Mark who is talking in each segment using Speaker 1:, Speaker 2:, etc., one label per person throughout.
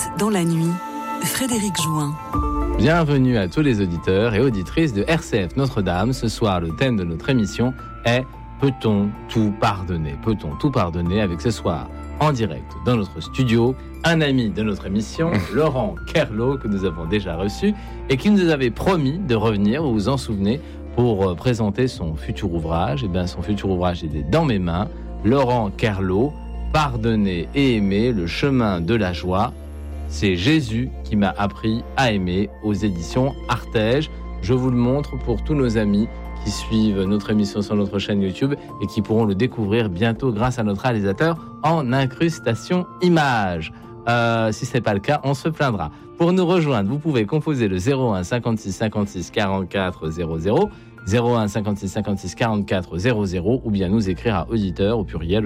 Speaker 1: dans la nuit, Frédéric Jouin.
Speaker 2: Bienvenue à tous les auditeurs et auditrices de RCF Notre-Dame. Ce soir, le thème de notre émission est « Peut-on tout pardonner ?» Peut-on tout pardonner avec ce soir, en direct dans notre studio, un ami de notre émission, Laurent Kerlot, que nous avons déjà reçu et qui nous avait promis de revenir, vous vous en souvenez, pour présenter son futur ouvrage. Eh bien, son futur ouvrage est dans mes mains. Laurent Kerlot, Pardonner et aimer, le chemin de la joie. C'est Jésus qui m'a appris à aimer, aux éditions Artege. Je vous le montre pour tous nos amis qui suivent notre émission sur notre chaîne YouTube et qui pourront le découvrir bientôt grâce à notre réalisateur en incrustation images. Si ce n'est pas le cas, on se plaindra. Pour nous rejoindre, vous pouvez composer le 01 56 56 44 00, 01 56 56 44 00, ou bien nous écrire à auditeurs, au pluriel,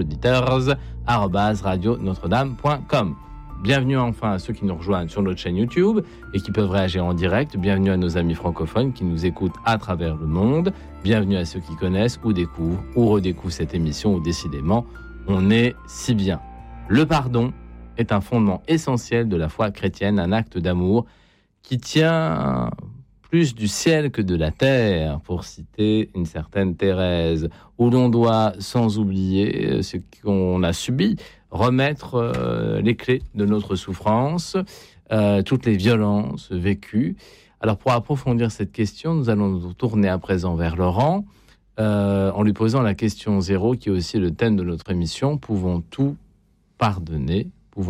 Speaker 2: auditeurs@radionotre-dame.com. Bienvenue enfin à ceux qui nous rejoignent sur notre chaîne YouTube et qui peuvent réagir en direct. Bienvenue à nos amis francophones qui nous écoutent à travers le monde. Bienvenue à ceux qui connaissent ou découvrent ou redécouvrent cette émission où décidément on est si bien. Le pardon est un fondement essentiel de la foi chrétienne, un acte d'amour qui tient plus du ciel que de la terre, pour citer une certaine Thérèse, où l'on doit, sans oublier ce qu'on a subi, remettre les clés de notre souffrance, toutes les violences vécues. Alors pour approfondir cette question, nous allons nous tourner à présent vers Laurent, en lui posant la question 0, qui est aussi le thème de notre émission. Pouvons-nous tout pardonner ?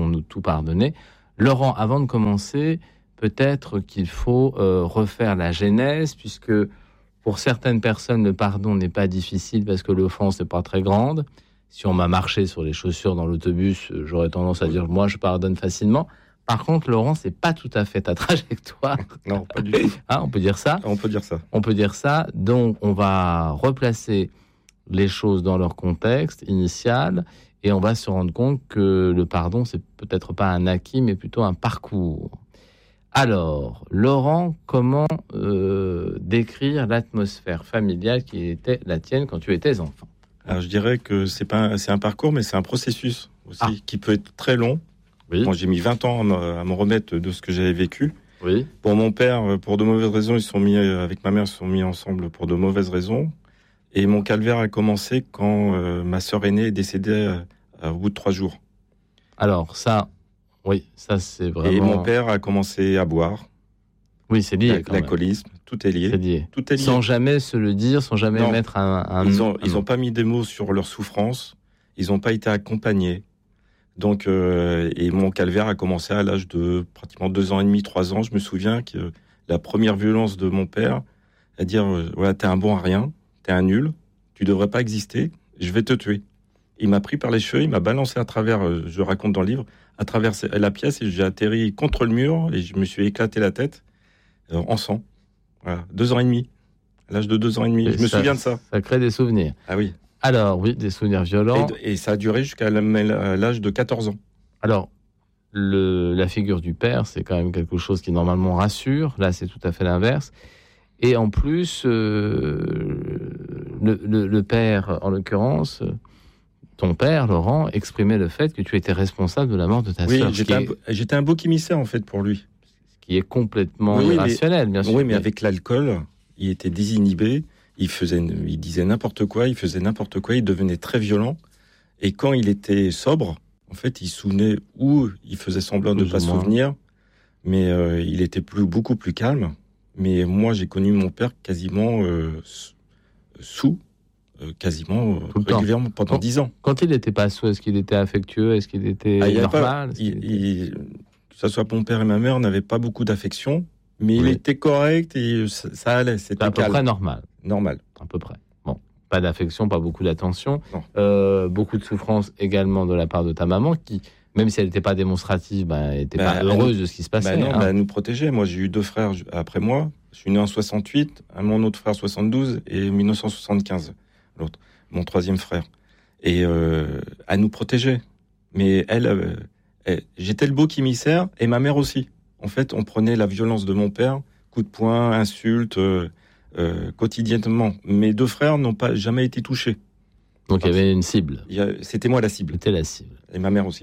Speaker 2: Laurent, avant de commencer, peut-être qu'il faut refaire la genèse, puisque pour certaines personnes, le pardon n'est pas difficile parce que l'offense n'est pas très grande. Si on m'a marché sur les chaussures dans l'autobus, j'aurais tendance à dire moi je pardonne facilement. Par contre, Laurent, c'est pas tout à fait ta trajectoire.
Speaker 3: Non, pas du tout.
Speaker 2: On peut dire ça.
Speaker 3: On peut dire ça.
Speaker 2: On peut dire ça. Donc, on va replacer les choses dans leur contexte initial et on va se rendre compte que le pardon, c'est peut-être pas un acquis, mais plutôt un parcours. Alors, Laurent, comment décrire l'atmosphère familiale qui était la tienne quand tu étais enfant ?
Speaker 3: Alors, je dirais que c'est un parcours, mais c'est un processus aussi qui peut être très long.
Speaker 2: Oui.
Speaker 3: Moi, j'ai mis 20 ans à me remettre de ce que j'avais vécu.
Speaker 2: Oui.
Speaker 3: Pour mon père, pour de mauvaises raisons, avec ma mère, ils se sont mis ensemble pour de mauvaises raisons. Et mon calvaire a commencé quand ma sœur aînée est décédée au bout de 3 jours.
Speaker 2: Alors, ça, oui, ça c'est vraiment...
Speaker 3: Et mon père a commencé à boire.
Speaker 2: Oui, c'est lié.
Speaker 3: L'alcoolisme, tout est lié.
Speaker 2: C'est lié.
Speaker 3: Tout est lié.
Speaker 2: Sans jamais se le dire, sans jamais mettre un...
Speaker 3: Ils n'ont pas mis des mots sur leur souffrance. Ils n'ont pas été accompagnés. Donc, et mon calvaire a commencé à l'âge de pratiquement 2 ans et demi, 3 ans. Je me souviens que la première violence de mon père, à dire voilà, t'es un bon à rien, t'es un nul, tu devrais pas exister, je vais te tuer. Il m'a pris par les cheveux, il m'a balancé à travers, je raconte dans le livre, à travers la pièce, et j'ai atterri contre le mur et je me suis éclaté la tête en sang. Voilà, 2 ans et demi, à l'âge de 2 ans et demi. Je me souviens de ça.
Speaker 2: Ça crée des souvenirs.
Speaker 3: Ah oui.
Speaker 2: Alors, oui, des souvenirs violents.
Speaker 3: Et ça a duré jusqu'à l'âge de 14 ans.
Speaker 2: Alors, la figure du père, c'est quand même quelque chose qui normalement rassure. Là, c'est tout à fait l'inverse. Et en plus, le père, en l'occurrence, ton père, Laurent, exprimait le fait que tu étais responsable de la mort de ta sœur.
Speaker 3: Oui, j'étais un bouc émissaire, en fait, pour lui.
Speaker 2: Ce qui est complètement irrationnel, bien sûr.
Speaker 3: Oui, mais avec l'alcool, il était désinhibé. Il disait n'importe quoi, il faisait n'importe quoi, il devenait très violent. Et quand il était sobre, en fait, il se souvenait ou il faisait semblant de ne pas se souvenir, mais il était beaucoup plus calme. Mais moi, j'ai connu mon père quasiment quasiment régulièrement pendant 10 ans.
Speaker 2: Quand il n'était pas sous, est-ce qu'il était affectueux ? Est-ce qu'il était normal ?
Speaker 3: Que ce soit mon père et ma mère n'avaient pas beaucoup d'affection, mais il était correct et ça allait. C'était
Speaker 2: à peu près normal.
Speaker 3: Normal.
Speaker 2: À peu près. Bon, pas d'affection, pas beaucoup d'attention. Beaucoup de souffrance également de la part de ta maman qui, même si elle n'était pas démonstrative, elle n'était pas heureuse de ce qui se passait.
Speaker 3: Elle nous protégeait. Moi, j'ai eu 2 frères après moi. Je suis né en 68, mon autre frère 72 et 1975, l'autre, mon 3e frère. Et elle nous protégeait. Mais j'étais le beau émissaire et ma mère aussi. En fait, on prenait la violence de mon père, coups de poing, insultes, quotidiennement. Mes 2 frères n'ont jamais été touchés.
Speaker 2: Donc il y avait une cible.
Speaker 3: C'était moi la cible.
Speaker 2: C'était la cible.
Speaker 3: Et ma mère aussi.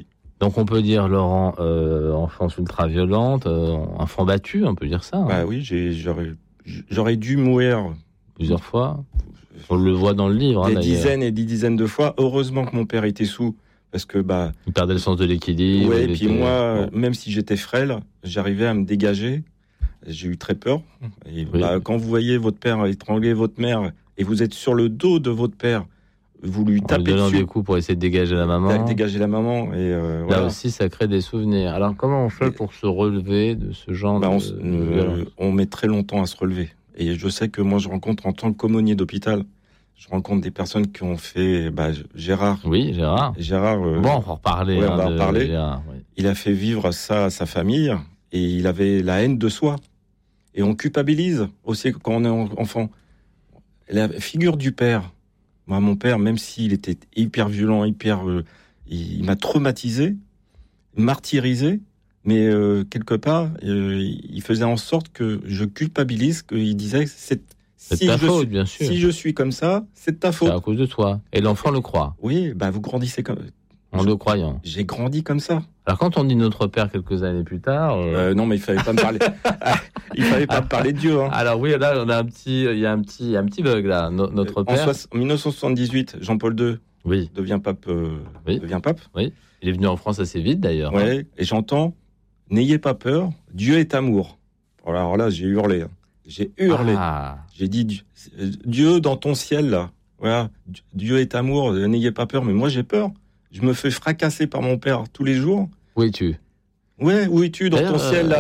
Speaker 2: Donc on peut dire, Laurent, enfance ultra-violente, enfant battu, on peut dire ça.
Speaker 3: Bah
Speaker 2: hein.
Speaker 3: oui, j'aurais dû mourir
Speaker 2: Plusieurs fois. On le voit dans le livre,
Speaker 3: des
Speaker 2: d'ailleurs.
Speaker 3: dizaines et des dizaines de fois. Heureusement que mon père était sous, parce que
Speaker 2: Il perdait le sens de l'équilibre.
Speaker 3: ouais,
Speaker 2: il
Speaker 3: et puis
Speaker 2: était-
Speaker 3: moi,
Speaker 2: bon.
Speaker 3: même si j'étais frêle, j'arrivais à me dégager. J'ai eu très peur. Et
Speaker 2: Oui.
Speaker 3: quand vous voyez votre père étrangler votre mère et vous êtes sur le dos de votre père, vous lui
Speaker 2: En lui
Speaker 3: tapez
Speaker 2: donnant
Speaker 3: dessus,
Speaker 2: des coups pour essayer de dégager la maman.
Speaker 3: dégager la maman. Et
Speaker 2: Là
Speaker 3: voilà.
Speaker 2: aussi, ça crée des souvenirs. Alors, comment on fait pour se relever de ce genre
Speaker 3: Bah,
Speaker 2: de violence?
Speaker 3: on met très longtemps à se relever. Et je sais que moi, je rencontre en tant qu'aumônier d'hôpital, je rencontre des personnes qui ont fait. Gérard.
Speaker 2: Oui, Gérard.
Speaker 3: Gérard.
Speaker 2: Bon, on va en reparler.
Speaker 3: ouais, on va en
Speaker 2: de
Speaker 3: reparler.
Speaker 2: Gérard, oui.
Speaker 3: Il a fait vivre ça à sa famille et il avait la haine de soi. Et on culpabilise aussi quand on est enfant. La figure du père. Moi, mon père, même s'il était hyper violent, il m'a traumatisé, martyrisé, mais quelque part, il faisait en sorte que je culpabilise, qu'il disait
Speaker 2: C'est de ta faute, bien sûr.
Speaker 3: si je suis comme ça, c'est de ta
Speaker 2: C'est
Speaker 3: faute.
Speaker 2: à cause de toi. Et l'enfant le croit,
Speaker 3: Oui, vous grandissez comme.
Speaker 2: en le croyant.
Speaker 3: J'ai grandi comme ça.
Speaker 2: Alors, quand on dit notre père quelques années plus tard.
Speaker 3: Non, mais il fallait pas me parler. Il fallait pas me parler de Dieu. Hein.
Speaker 2: Alors, oui, là, on a il y a un petit bug, là. Notre père.
Speaker 3: En 1978, Jean-Paul II
Speaker 2: Oui.
Speaker 3: devient pape.
Speaker 2: Oui.
Speaker 3: Devient pape.
Speaker 2: Il est venu en France assez vite, d'ailleurs. hein.
Speaker 3: Ouais. Et j'entends, n'ayez pas peur, Dieu est amour. Alors là, j'ai hurlé. Hein. J'ai hurlé.
Speaker 2: Ah.
Speaker 3: J'ai dit, Dieu dans ton ciel, là. Voilà, Dieu est amour, n'ayez pas peur. Mais moi, j'ai peur. Je me fais fracasser par mon père tous les jours.
Speaker 2: Où es-tu?
Speaker 3: Ouais, où es-tu dans ton
Speaker 2: D'ailleurs,
Speaker 3: ciel, là?